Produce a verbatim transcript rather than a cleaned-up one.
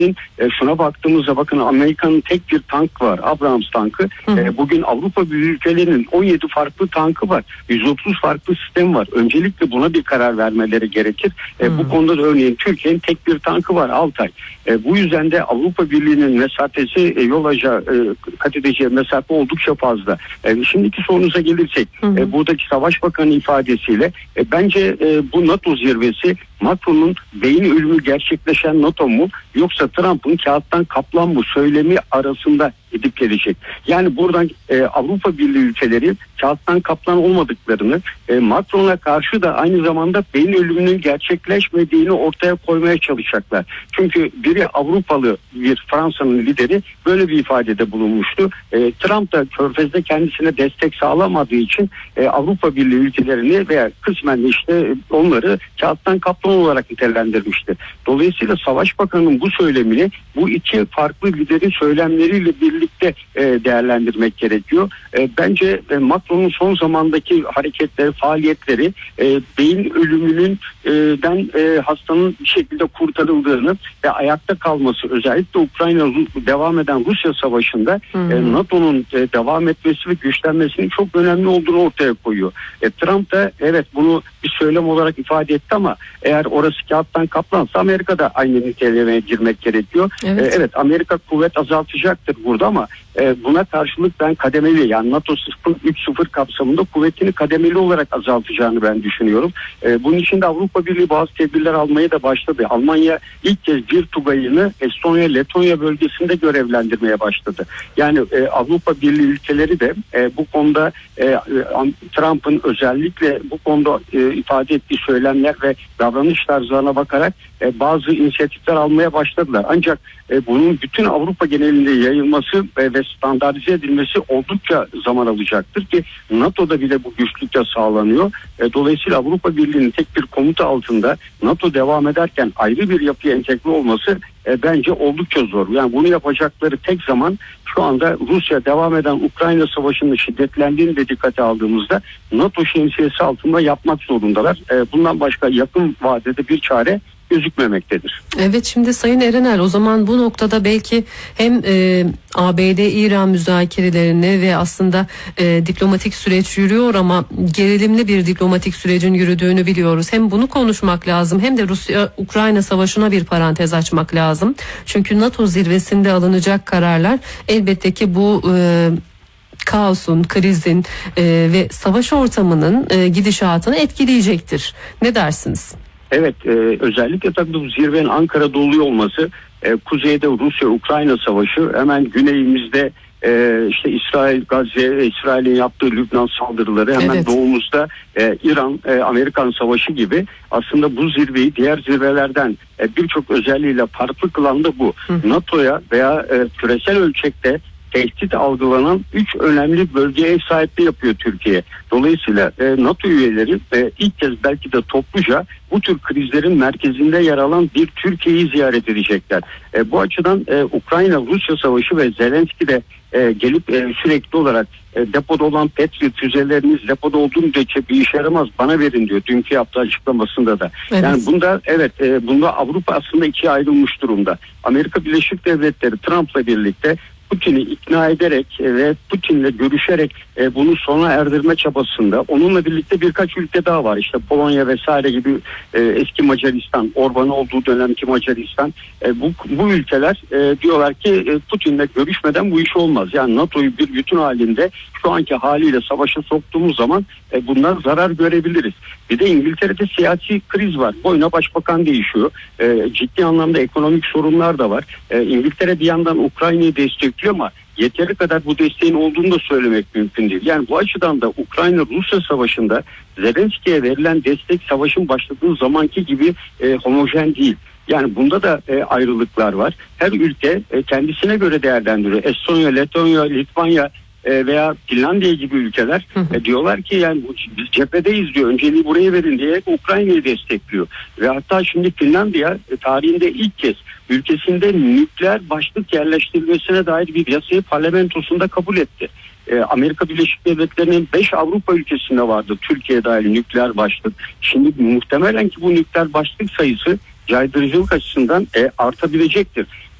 E, şuna baktığımızda bakın, Amerika'nın tek bir tank var, Abrams tankı. Hı hı. E, bugün Avrupa ülkelerinin on yedi farklı tankı var, yüz otuz farklı sistem var. Öncelikle buna bir karar vermeleri gerekir. E, hı. bu konuda da örneğin Türkiye'nin tek bir tankı var, Altay. E, bu yüzden de Avrupa Birliği'nin mesafesi, e, yol alacağı, e, kat edeceği mesafe oldukça fazla. E, şimdiki sorunuza gelirsek, hı hı. E, buradaki Savaş Bakanı ifadesiyle e, bence e, bu NATO zirvesi Macron'un beyin ölümü gerçekleşen NATO mu, yoksa Trump'ın kağıttan kaplan mı söylemi arasında gidip gelecek. Yani buradan e, Avrupa Birliği ülkeleri kağıttan kaplan olmadıklarını, e, Macron'a karşı da aynı zamanda beyin ölümünün gerçekleşmediğini ortaya koymaya çalışacaklar. Çünkü biri Avrupalı bir Fransa'nın lideri böyle bir ifadede bulunmuştu. E, Trump da Körfez'de kendisine destek sağlamadığı için e, Avrupa Birliği ülkelerini veya kısmen işte onları kağıttan kaplan olarak nitelendirmişti. Dolayısıyla Savaş Bakanı'nın bu söylemini bu iki farklı liderin söylemleriyle birlikte e, değerlendirmek gerekiyor. E, bence e, Macron'un son zamandaki hareketleri, faaliyetleri e, beyin ölümünün e, den e, hastanın bir şekilde kurtarıldığını ve ayakta kalması, özellikle Ukrayna devam eden Rusya savaşında e, NATO'nun e, devam etmesi ve güçlenmesinin çok önemli olduğunu ortaya koyuyor. E, Trump da evet bunu bir söylem olarak ifade etti ama eğer orası kağıttan kaplansa Amerika'da aynı nitelemeye girmek gerekiyor. Evet, e, evet Amerika kuvvet azaltacaktır burada ama e, buna karşılık ben kademeli, yani NATO üç sıfır kapsamında kuvvetini kademeli olarak azaltacağını ben düşünüyorum. E, bunun için de Avrupa Birliği bazı tedbirler almaya da başladı. Almanya ilk kez bir tugayını Estonya, Letonya bölgesinde görevlendirmeye başladı. Yani e, Avrupa Birliği ülkeleri de e, bu konuda e, Trump'ın özellikle bu konuda e, ifade ettiği söylemler ve davranış tarzlarına bakarak e, bazı inisiyatifler almaya başladılar. Ancak e, bunun bütün Avrupa genelinde yayılması e, ve standartize edilmesi oldukça zaman alacaktır ki NATO'da bile bu güçlükle sağlanıyor. E, dolayısıyla Avrupa Birliği'nin tek bir komuta altında NATO devam ederken ayrı bir yapıya entegre olması e, bence oldukça zor. Yani bunu yapacakları tek zaman şu anda Rusya devam eden Ukrayna Savaşı'nın şiddetlendiğini de dikkate aldığımızda NATO şemsiyesi altında yapmak zorundalar. E, bundan başka yakın vadede bir çare gözükmemektedir. Evet, şimdi Sayın Erenel, o zaman bu noktada belki hem e, A B D-İran müzakerelerini ve aslında e, diplomatik süreç yürüyor ama gerilimli bir diplomatik sürecin yürüdüğünü biliyoruz. Hem bunu konuşmak lazım hem de Rusya-Ukrayna savaşına bir parantez açmak lazım. Çünkü NATO zirvesinde alınacak kararlar elbette ki bu e, kaosun, krizin e, ve savaş ortamının e, gidişatını etkileyecektir. Ne dersiniz? Evet, e, özellikle tabii bu zirvenin Ankara'da oluyor olması, e, kuzeyde Rusya-Ukrayna savaşı, hemen güneyimizde e, işte İsrail, Gazze, İsrail'in yaptığı Lübnan saldırıları, hemen evet. doğumuzda e, İran, e, Amerikan savaşı gibi aslında bu zirveyi diğer zirvelerden e, birçok özelliğiyle farklı kılan da bu. Hı. NATO'ya veya e, küresel ölçekte tehdit algılanan üç önemli bölgeye ev sahipliği yapıyor Türkiye. Dolayısıyla e, NATO üyeleri e, ilk kez belki de topluca bu tür krizlerin merkezinde yer alan bir Türkiye'yi ziyaret edecekler. E, bu açıdan e, Ukrayna-Rusya savaşı ve Zelenski de e, gelip e, sürekli olarak e, depoda olan Patriot füzeleriniz depoda olduğu müddetçe bir işe yaramaz, bana verin diyor dünkü yaptığı açıklamasında da. Evet. Yani bunda evet e, bunda Avrupa aslında ikiye ayrılmış durumda. Amerika Birleşik Devletleri Trump'la birlikte Putin'i ikna ederek ve Putin'le görüşerek e, bunu sona erdirme çabasında. Onunla birlikte birkaç ülke daha var. İşte Polonya vesaire gibi, e, eski Macaristan, Orban'ın olduğu dönemki Macaristan. E, bu, bu ülkeler e, diyorlar ki e, Putin'le görüşmeden bu iş olmaz. Yani NATO'yu bir bütün halinde şu anki haliyle savaşa soktuğumuz zaman e, bundan zarar görebiliriz. Bir de İngiltere'de siyasi kriz var. Boyuna başbakan değişiyor. E, ciddi anlamda ekonomik sorunlar da var. E, İngiltere bir yandan Ukrayna'yı destekliyor ama yeteri kadar bu desteğin olduğunu da söylemek mümkün değil. Yani bu açıdan da Ukrayna-Rusya savaşında Zelenski'ye verilen destek savaşın başladığı zamanki gibi e, homojen değil. Yani bunda da e, ayrılıklar var. Her ülke e, kendisine göre değerlendiriyor. Estonya, Letonya, Litvanya e, veya Finlandiya gibi ülkeler e, diyorlar ki yani biz cephedeyiz diyor. Önceliği buraya verin diye Ukrayna'yı destekliyor. Ve hatta şimdi Finlandiya e, tarihinde ilk kez ülkesinde nükleer başlık yerleştirilmesine dair bir yasayı parlamentosunda kabul etti. Ee, Amerika Birleşik Devletleri'nin beş Avrupa ülkesinde vardı Türkiye dahil nükleer başlık. Şimdi muhtemelen ki bu nükleer başlık sayısı caydırıcılık açısından e, artabilecektir.